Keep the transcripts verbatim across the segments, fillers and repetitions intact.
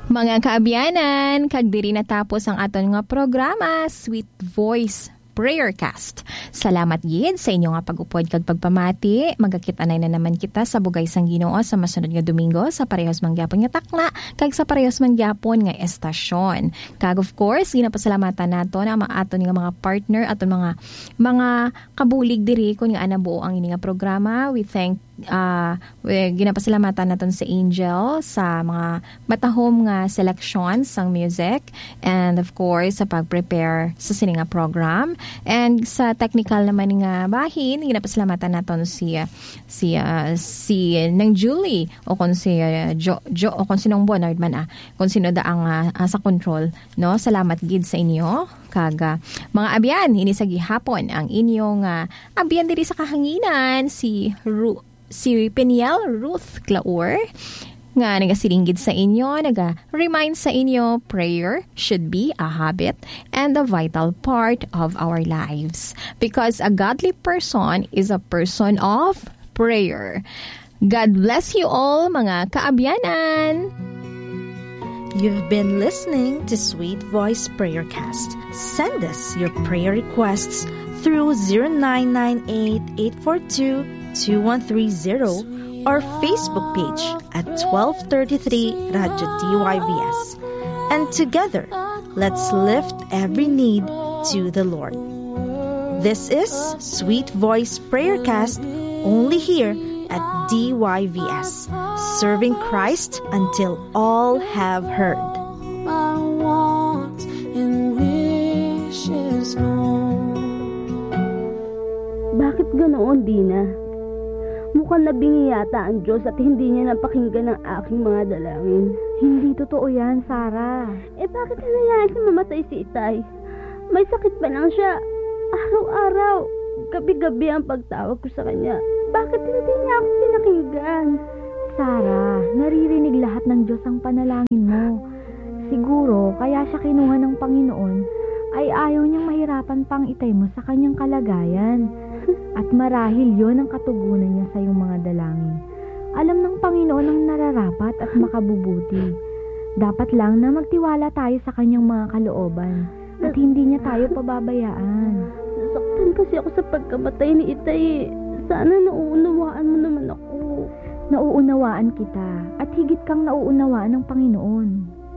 Mga kaabyanan, kag diri natapos ang aton nga programa, Sweet Voice Prayercast. Salamat gid sa inyo nga pag-upod kag pagpamati. Magakit-anay na naman kita sa bugay sang Ginoo sa masunod nga Domingo sa parehas man gyapon nga takna kag sa parehas man gyapon nga estasyon. Kag of course, ginapasalamatan nato na mga aton nga mga partner aton mga mga kabulig diri kun nga anabuo ang ini nga programa. We thank Uh, ginapasalamatan natin sa Angel sa mga matahom nga selections sang music and of course sa pag-prepare sa sininga program and sa technical naman nga bahin ginapasalamatan natin si si uh, si nang Julie o kon si uh, Jo, Jo o kon sinong Bonard man ah kon sino da ang uh, sa control no. Salamat gid sa inyo kaga mga abyan ini sa gihapon ang inyong uh, abyan diri sa kahanginan si Ru si Peniel Ruth Claur nga nagasilingid sa inyo, naga-remind sa inyo, prayer should be a habit and a vital part of our lives. Because a godly person is a person of prayer. God bless you all, mga kaabyanan! You've been listening to Sweet Voice Prayercast. Send us your prayer requests through zero nine nine eight, eight four two, two one three zero or Facebook page at twelve thirty-three Radio D Y V S. And together, let's lift every need to the Lord. This is Sweet Voice Prayercast, only here at D Y V S, serving Christ until all have heard. My wants and wishes known. Bakit ganoon, Dina? Mukhang nabingi yata ang Diyos at hindi niya napakinggan ang aking mga dalangin. Hindi totoo yan, Sarah. Eh bakit hinayaan siya mamatay si Itay? May sakit pa lang siya. Araw-araw, gabi-gabi ang pagtawag ko sa kanya. Bakit hindi niya ako pinakinggan? Sarah, naririnig lahat ng Diyos ang panalangin mo. Siguro, kaya siya kinuha ng Panginoon ay ayaw niyang mahirapan pang Itay mo sa kanyang kalagayan. At marahil yon ang katugunan niya sa iyong mga dalangin. Alam ng Panginoon ang nararapat at makabubuti. Dapat lang na magtiwala tayo sa kanyang mga kalooban at hindi niya tayo pababayaan. Nasaktan kasi ako sa pagkamatay ni Itay. Sana nauunawaan mo naman ako. Nauunawaan kita at higit kang nauunawaan ng Panginoon.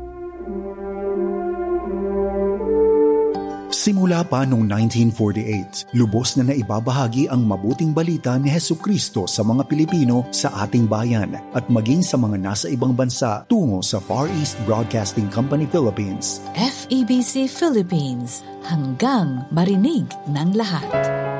Simula pa noong nineteen forty-eight, lubos na naibabahagi ang mabuting balita ni Hesukristo sa mga Pilipino sa ating bayan at maging sa mga nasa ibang bansa tungo sa Far East Broadcasting Company Philippines. F E B C Philippines, hanggang marinig ng lahat.